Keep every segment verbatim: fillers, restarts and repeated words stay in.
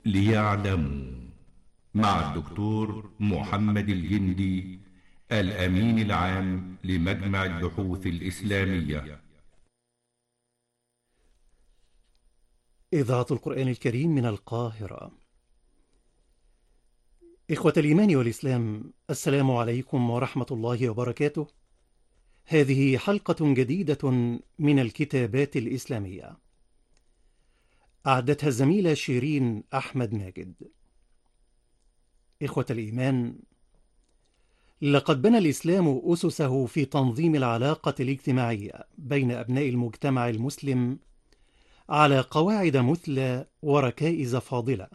ليعلموا، مع الدكتور محمد الجندي، الأمين العام لمجمع البحوث الإسلامية. إذاعة القرآن الكريم من القاهرة. إخوة الإيمان والإسلام، السلام عليكم ورحمة الله وبركاته. هذه حلقة جديدة من الكتابات الإسلامية، أعدتها الزميلة شيرين أحمد ماجد. إخوة الإيمان، لقد بنى الإسلام أسسه في تنظيم العلاقة الاجتماعية بين أبناء المجتمع المسلم على قواعد مثلى وركائز فاضلة،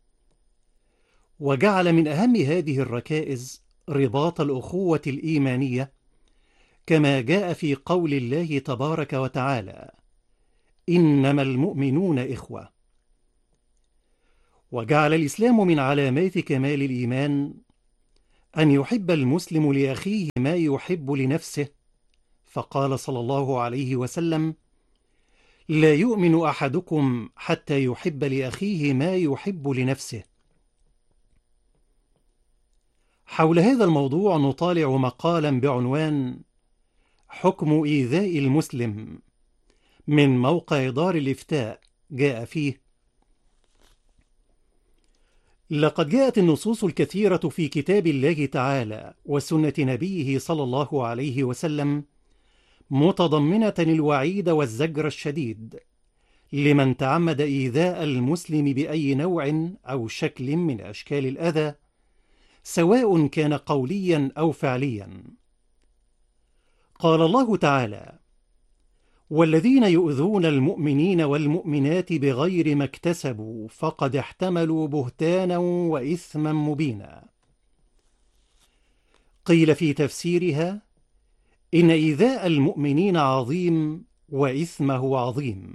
وجعل من أهم هذه الركائز رباط الأخوة الإيمانية، كما جاء في قول الله تبارك وتعالى: إنما المؤمنون إخوة. وجعل الإسلام من علامات كمال الإيمان أن يحب المسلم لأخيه ما يحب لنفسه، فقال صلى الله عليه وسلم: لا يؤمن أحدكم حتى يحب لأخيه ما يحب لنفسه. حول هذا الموضوع نطالع مقالا بعنوان حكم إيذاء المسلم من موقع دار الإفتاء، جاء فيه: لقد جاءت النصوص الكثيرة في كتاب الله تعالى وسنة نبيه صلى الله عليه وسلم متضمنة الوعيد والزجر الشديد لمن تعمد إيذاء المسلم بأي نوع أو شكل من أشكال الأذى، سواء كان قوليا أو فعليا. قال الله تعالى: والذين يؤذون المؤمنين والمؤمنات بغير ما اكتسبوا فقد احتملوا بهتانا وإثما مبينا. قيل في تفسيرها: إن إيذاء المؤمنين عظيم وإثمه عظيم.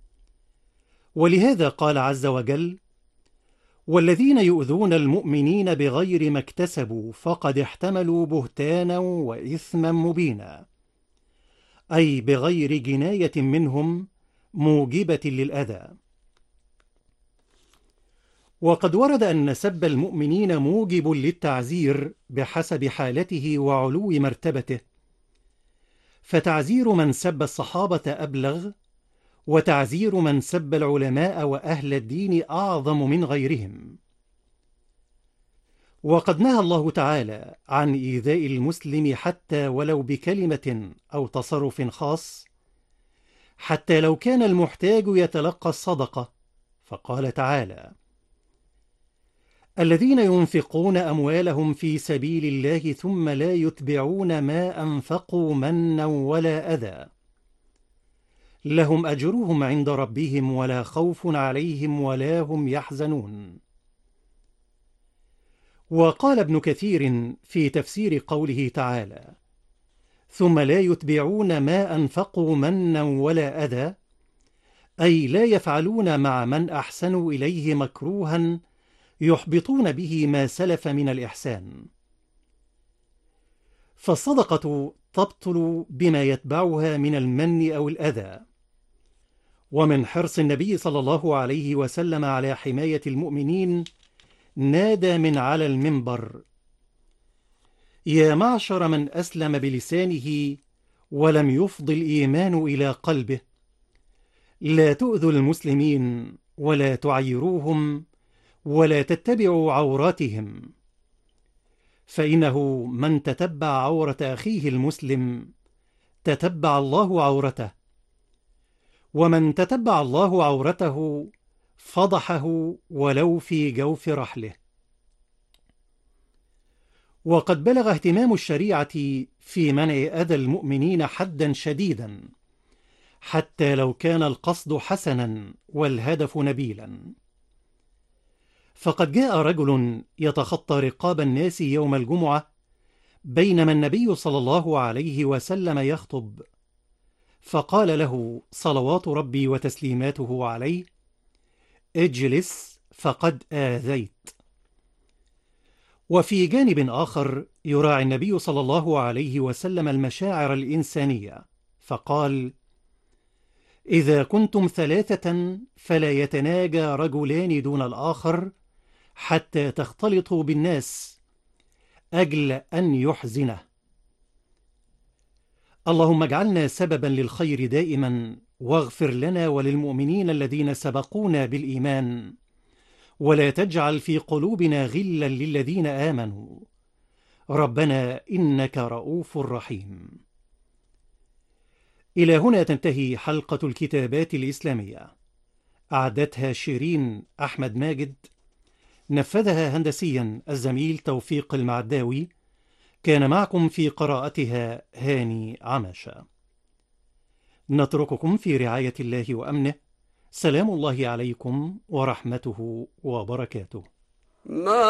ولهذا قال عز وجل: والذين يؤذون المؤمنين بغير ما اكتسبوا فقد احتملوا بهتانا وإثما مبينا، أي بغير جناية منهم موجبة للأذى. وقد ورد أن سب المؤمنين موجب للتعزير بحسب حالته وعلو مرتبته، فتعزير من سب الصحابة أبلغ، وتعزير من سب العلماء وأهل الدين أعظم من غيرهم. وقد نهى الله تعالى عن إيذاء المسلم حتى ولو بكلمة أو تصرف خاص، حتى لو كان المحتاج يتلقى الصدقة، فقال تعالى: الذين ينفقون أموالهم في سبيل الله ثم لا يتبعون ما أنفقوا منا ولا أذى لهم أجرهم عند ربهم ولا خوف عليهم ولا هم يحزنون. وقال ابن كثير في تفسير قوله تعالى: ثم لا يتبعون ما أنفقوا منا ولا أذى، أي لا يفعلون مع من أحسنوا إليه مكروها يحبطون به ما سلف من الإحسان. فالصدقة تبطل بما يتبعها من المن أو الأذى. ومن حرص النبي صلى الله عليه وسلم على حماية المؤمنين نادى من على المنبر: يا معشر من أسلم بلسانه ولم يفض الإيمان إلى قلبه، لا تؤذوا المسلمين ولا تعيروهم ولا تتبعوا عوراتهم، فإنه من تتبع عورة أخيه المسلم تتبع الله عورته، ومن تتبع الله عورته فضحه ولو في جوف رحله. وقد بلغ اهتمام الشريعة في منع أذى المؤمنين حدا شديدا، حتى لو كان القصد حسنا والهدف نبيلا. فقد جاء رجل يتخطى رقاب الناس يوم الجمعة بينما النبي صلى الله عليه وسلم يخطب، فقال له صلوات ربي وتسليماته عليه: اجلس فقد آذيت. وفي جانب آخر يراعي النبي صلى الله عليه وسلم المشاعر الإنسانية، فقال: إذا كنتم ثلاثة فلا يتناجى رجلان دون الآخر حتى تختلطوا بالناس أجل أن يحزنه. اللهم اجعلنا سببا للخير دائما، واغفر لنا وللمؤمنين الذين سبقونا بالإيمان، ولا تجعل في قلوبنا غلا للذين آمنوا، ربنا إنك رؤوف رحيم. إلى هنا تنتهي حلقة الكتابات الإسلامية، أعدتها شيرين أحمد ماجد، نفذها هندسيا الزميل توفيق المعداوي، كان معكم في قراءتها هاني عماشة. نترككم في رعاية الله وأمنه. سلام الله عليكم ورحمته وبركاته.